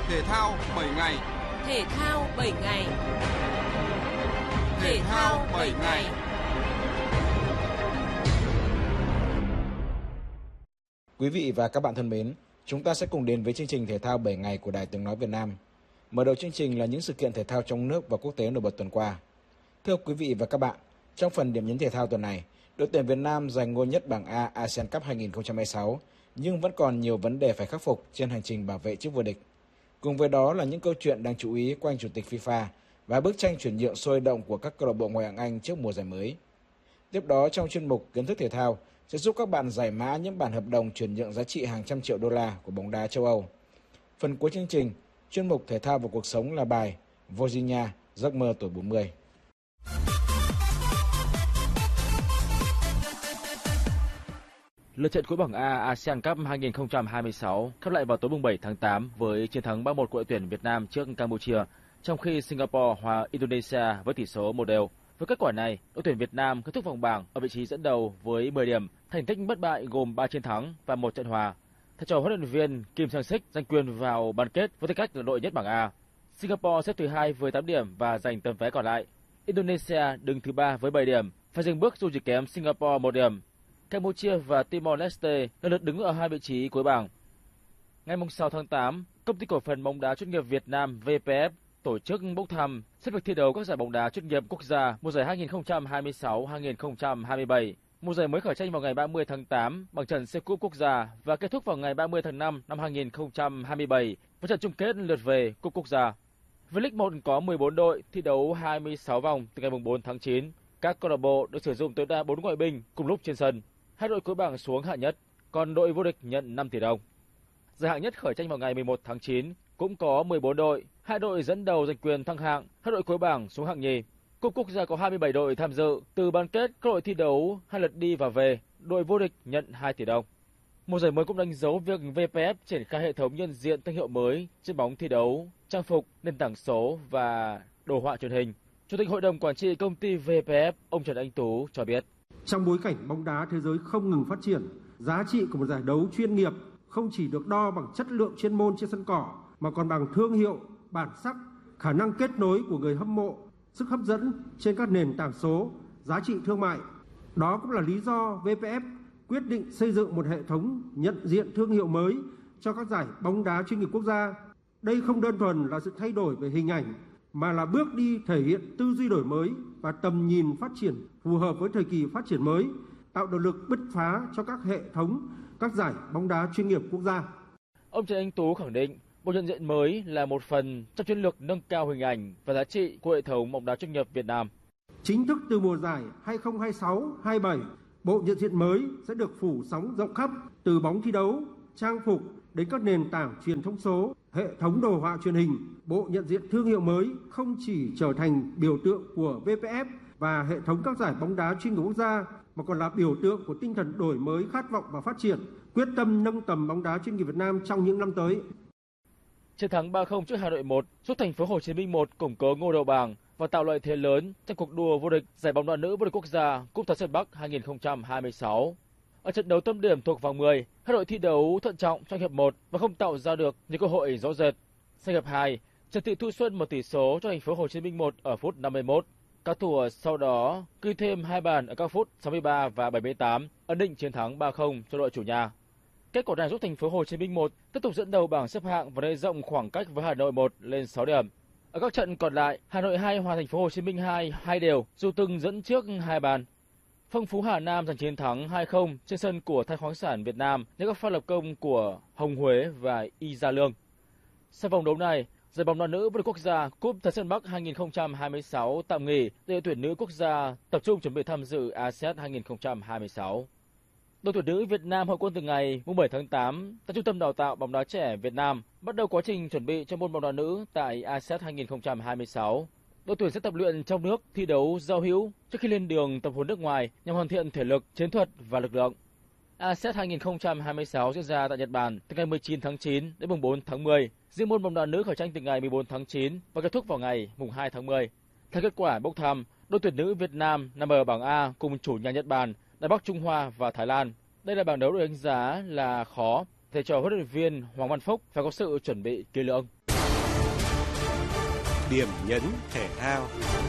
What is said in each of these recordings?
Thể thao 7 ngày. Thể thao 7 ngày. Thể thao 7 ngày. Quý vị và các bạn thân mến, chúng ta sẽ cùng đến với chương trình Thể thao 7 ngày của Đài Tiếng nói Việt Nam. Mở đầu chương trình là những sự kiện thể thao trong nước và quốc tế nổi bật tuần qua. Thưa quý vị và các bạn, trong phần điểm nhấn thể thao tuần này, đội tuyển Việt Nam giành ngôi nhất bảng A ASEAN Cup 2026 nhưng vẫn còn nhiều vấn đề phải khắc phục trên hành trình bảo vệ chức vô địch. Cùng với đó là những câu chuyện đáng chú ý quanh Chủ tịch FIFA và bức tranh chuyển nhượng sôi động của các câu lạc bộ ngoại hạng Anh trước mùa giải mới. Tiếp đó trong chuyên mục Kiến thức thể thao sẽ giúp các bạn giải mã những bản hợp đồng chuyển nhượng giá trị hàng trăm triệu đô la của bóng đá châu Âu. Phần cuối chương trình, chuyên mục Thể thao và cuộc sống là bài Vozinha, giấc mơ tuổi 40. Lượt trận cuối bảng A ASEAN Cup 2026 khép lại vào tối 7 tháng 8 với chiến thắng 3-1 của đội tuyển Việt Nam trước Campuchia, trong khi Singapore hòa Indonesia với tỷ số 1-1. Với kết quả này, đội tuyển Việt Nam kết thúc vòng bảng ở vị trí dẫn đầu với 10 điểm, thành tích bất bại gồm 3 chiến thắng và 1 trận hòa. Thầy trò huấn luyện viên Kim Sang-sik giành quyền vào bán kết với tư cách là đội nhất bảng A. Singapore xếp thứ 2 với 8 điểm và giành tấm vé còn lại. Indonesia đứng thứ 3 với 7 điểm, phải dừng bước dù chỉ kém Singapore 1 điểm. Campuchia và Timor-Leste lần lượt đứng ở 2 vị trí cuối bảng. Ngày 6 tháng 8, Công ty cổ phần bóng đá chuyên nghiệp Việt Nam VPF tổ chức bốc thăm xét việc thi đấu các giải bóng đá chuyên nghiệp quốc gia mùa giải 2026-2027. Mùa giải mới khởi tranh vào ngày 30 tháng 8 bằng trận C-Cup quốc gia và kết thúc vào ngày 30 tháng 5 năm 2027 với trận chung kết lượt về Cúp quốc gia. V-League 1 có 14 đội thi đấu 26 vòng từ ngày 4 tháng 9. Các câu lạc bộ được sử dụng tối đa 4 ngoại binh cùng lúc trên sân. Hai đội cuối bảng xuống hạng nhất, còn đội vô địch nhận 5 tỷ đồng. Giải hạng nhất khởi tranh vào ngày 11 tháng 9 cũng có 14 đội, 2 đội dẫn đầu giành quyền thăng hạng, 2 đội cuối bảng xuống hạng nhì. Cúp quốc gia có 27 đội tham dự, từ bán kết các đội thi đấu 2 lượt đi và về, đội vô địch nhận 2 tỷ đồng. Mùa giải mới cũng đánh dấu việc VPF triển khai hệ thống nhận diện thương hiệu mới trên bóng thi đấu, trang phục, nền tảng số và đồ họa truyền hình. Chủ tịch Hội đồng Quản trị công ty VPF, ông Trần Anh Tú cho biết. Trong bối cảnh bóng đá thế giới không ngừng phát triển, giá trị của một giải đấu chuyên nghiệp không chỉ được đo bằng chất lượng chuyên môn trên sân cỏ, mà còn bằng thương hiệu, bản sắc, khả năng kết nối của người hâm mộ, sức hấp dẫn trên các nền tảng số, giá trị thương mại. Đó cũng là lý do VPF quyết định xây dựng một hệ thống nhận diện thương hiệu mới cho các giải bóng đá chuyên nghiệp quốc gia. Đây không đơn thuần là sự thay đổi về hình ảnh, mà là bước đi thể hiện tư duy đổi mới và tầm nhìn phát triển phù hợp với thời kỳ phát triển mới, tạo động lực bứt phá cho các hệ thống, các giải bóng đá chuyên nghiệp quốc gia. Ông Trần Anh Tú khẳng định, bộ nhận diện mới là một phần trong chiến lược nâng cao hình ảnh và giá trị của hệ thống bóng đá chuyên nghiệp Việt Nam. Chính thức từ mùa giải 2026-27, bộ nhận diện mới sẽ được phủ sóng rộng khắp từ bóng thi đấu, trang phục đến các nền tảng truyền thông số, hệ thống đồ họa truyền hình. Bộ nhận diện thương hiệu mới không chỉ trở thành biểu tượng của VPF và hệ thống các giải bóng đá chuyên nghiệp quốc gia, mà còn là biểu tượng của tinh thần đổi mới, khát vọng và phát triển, quyết tâm nâng tầm bóng đá chuyên nghiệp Việt Nam trong những năm tới. Chiến thắng 3-0 trước Hà Nội 1 giúp Thành phố Hồ Chí Minh 1 củng cố ngôi đầu bảng và tạo lợi thế lớn trong cuộc đua vô địch giải bóng đá nữ vô địch quốc gia Cúp Thái Sơn Bắc 2026. Ở trận đấu tâm điểm thuộc vòng 10, các đội thi đấu thận trọng trong hiệp 1 và không tạo ra được những cơ hội rõ rệt. Sang hiệp 2, Trần Thị Thu Xuân một tỷ số cho Thành phố Hồ Chí Minh 1 ở phút 51. Các thủ sau đó ghi thêm 2 bàn ở các phút 63 và 78, ấn định chiến thắng 3-0 cho đội chủ nhà. Kết quả này giúp Thành phố Hồ Chí Minh 1 tiếp tục dẫn đầu bảng xếp hạng và nới rộng khoảng cách với Hà Nội 1 lên 6 điểm. Ở các trận còn lại, Hà Nội 2 hòa Thành phố Hồ Chí Minh 2 đều, dù từng dẫn trước 2 bàn. Phong Phú Hà Nam giành chiến thắng 2-0 trên sân của Than khoáng sản Việt Nam nhờ các pha lập công của Hồng Huế và Y Gia Lương. Sau vòng đấu này, giải bóng đá nữ vô địch quốc gia Cúp Thái Sơn Bắc 2026 tạm nghỉ để đội tuyển nữ quốc gia tập trung chuẩn bị tham dự ASEAN 2026. Đội tuyển nữ Việt Nam hội quân từ ngày 7 tháng 8 tại Trung tâm Đào tạo bóng đá trẻ Việt Nam bắt đầu quá trình chuẩn bị cho môn bóng đá nữ tại ASEAN 2026. Đội tuyển sẽ tập luyện trong nước, thi đấu giao hữu trước khi lên đường tập huấn nước ngoài nhằm hoàn thiện thể lực, chiến thuật và lực lượng. ASEAN 2026 diễn ra tại Nhật Bản từ ngày 19 tháng 9 đến mùng 4 tháng 10. Riêng môn bóng đá nữ khởi tranh từ ngày 14 tháng 9 và kết thúc vào ngày mùng 2 tháng 10. Theo kết quả bốc thăm, đội tuyển nữ Việt Nam nằm ở bảng A cùng chủ nhà Nhật Bản, Đài Bắc Trung Hoa và Thái Lan. Đây là bảng đấu được đánh giá là khó, thầy trò huấn luyện viên Hoàng Văn Phúc phải có sự chuẩn bị kỹ lưỡng. Điểm nhấn thể thao.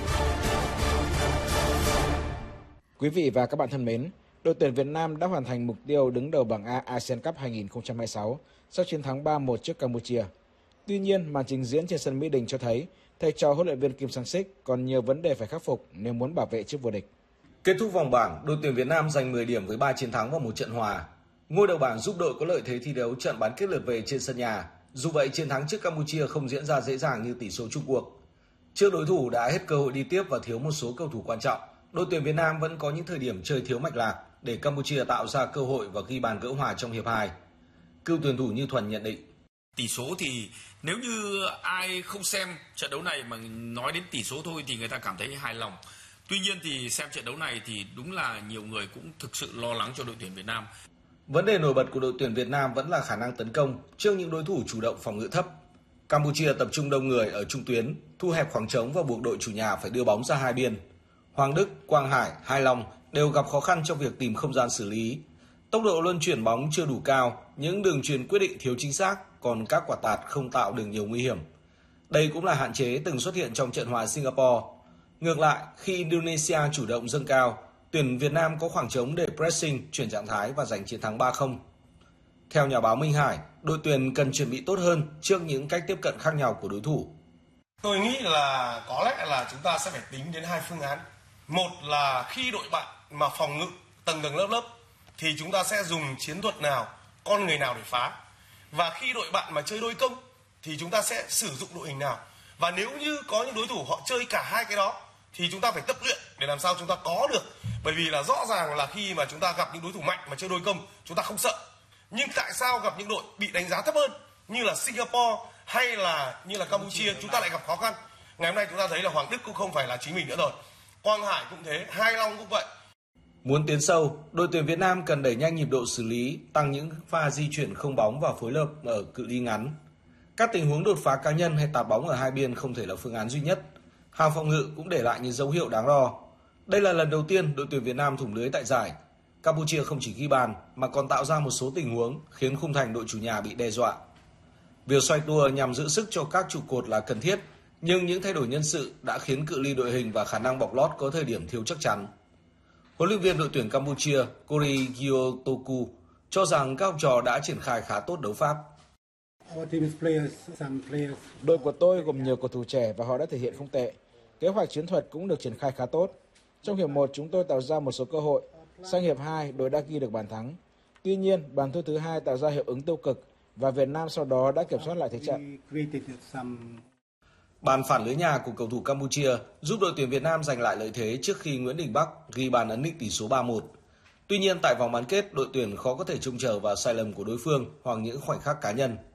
Quý vị và các bạn thân mến, đội tuyển Việt Nam đã hoàn thành mục tiêu đứng đầu bảng A ASEAN Cup 2026 sau chiến thắng 3-1 trước Campuchia. Tuy nhiên, màn trình diễn trên sân Mỹ Đình cho thấy thầy trò huấn luyện viên Kim Sang-sik còn nhiều vấn đề phải khắc phục nếu muốn bảo vệ chức vô địch. Kết thúc vòng bảng, đội tuyển Việt Nam giành 10 điểm với 3 chiến thắng và 1 trận hòa. Ngôi đầu bảng giúp đội có lợi thế thi đấu trận bán kết lượt về trên sân nhà. Dù vậy, chiến thắng trước Campuchia không diễn ra dễ dàng như tỷ số chung cuộc. Trước đối thủ đã hết cơ hội đi tiếp và thiếu một số cầu thủ quan trọng, đội tuyển Việt Nam vẫn có những thời điểm chơi thiếu mạch lạc để Campuchia tạo ra cơ hội và ghi bàn gỡ hòa trong hiệp 2. Cựu tuyển thủ Như Thuần nhận định: Tỷ số thì nếu như ai không xem trận đấu này mà nói đến tỷ số thôi thì người ta cảm thấy hài lòng. Tuy nhiên thì xem trận đấu này thì đúng là nhiều người cũng thực sự lo lắng cho đội tuyển Việt Nam. Vấn đề nổi bật của đội tuyển Việt Nam vẫn là khả năng tấn công trước những đối thủ chủ động phòng ngự thấp. Campuchia tập trung đông người ở trung tuyến, thu hẹp khoảng trống và buộc đội chủ nhà phải đưa bóng ra hai biên. Hoàng Đức, Quang Hải, Hai Long đều gặp khó khăn trong việc tìm không gian xử lý. Tốc độ luân chuyển bóng chưa đủ cao, những đường chuyền quyết định thiếu chính xác, còn các quả tạt không tạo được nhiều nguy hiểm. Đây cũng là hạn chế từng xuất hiện trong trận hòa Singapore. Ngược lại, khi Indonesia chủ động dâng cao, tuyển Việt Nam có khoảng trống để pressing, chuyển trạng thái và giành chiến thắng 3-0. Theo nhà báo Minh Hải, đội tuyển cần chuẩn bị tốt hơn trước những cách tiếp cận khác nhau của đối thủ. Tôi nghĩ là có lẽ là chúng ta sẽ phải tính đến hai phương án. Một là khi đội bạn mà phòng ngự tầng lớp thì chúng ta sẽ dùng chiến thuật nào, con người nào để phá. Và khi đội bạn mà chơi đôi công thì chúng ta sẽ sử dụng đội hình nào. Và nếu như có những đối thủ họ chơi cả hai cái đó thì chúng ta phải tập luyện để làm sao chúng ta có được. Bởi vì là rõ ràng là khi mà chúng ta gặp những đối thủ mạnh mà chơi đôi công chúng ta không sợ. Nhưng tại sao gặp những đội bị đánh giá thấp hơn như là Singapore hay là như là Campuchia chúng ta lại gặp khó khăn? Ngày hôm nay chúng ta thấy là Hoàng Đức cũng không phải là chính mình nữa rồi. Quang Hải cũng thế, Hai Long cũng vậy. Muốn tiến sâu, đội tuyển Việt Nam cần đẩy nhanh nhịp độ xử lý, tăng những pha di chuyển không bóng và phối hợp ở cự ly ngắn. Các tình huống đột phá cá nhân hay tạt bóng ở hai biên không thể là phương án duy nhất. Hàng phòng ngự cũng để lại những dấu hiệu đáng lo. Đây là lần đầu tiên đội tuyển Việt Nam thủng lưới tại giải. Campuchia không chỉ ghi bàn mà còn tạo ra một số tình huống khiến khung thành đội chủ nhà bị đe dọa. Việc xoay tua nhằm giữ sức cho các trụ cột là cần thiết, nhưng những thay đổi nhân sự đã khiến cự ly đội hình và khả năng bọc lót có thời điểm thiếu chắc chắn. Huấn luyện viên đội tuyển Campuchia Kori Gyotoku cho rằng các học trò đã triển khai khá tốt đấu pháp. Đội của tôi gồm nhiều cầu thủ trẻ và họ đã thể hiện không tệ. Kế hoạch chiến thuật cũng được triển khai khá tốt. Trong hiệp 1 chúng tôi tạo ra một số cơ hội. Sang hiệp 2 đội đã ghi được bàn thắng. Tuy nhiên bàn thua thứ hai tạo ra hiệu ứng tiêu cực và Việt Nam sau đó đã kiểm soát lại thế trận. Bàn phản lưới nhà của cầu thủ Campuchia giúp đội tuyển Việt Nam giành lại lợi thế trước khi Nguyễn Đình Bắc ghi bàn ấn định tỷ số 3-1. Tuy nhiên tại vòng bán kết, đội tuyển khó có thể trông chờ vào sai lầm của đối phương hoặc những khoảnh khắc cá nhân.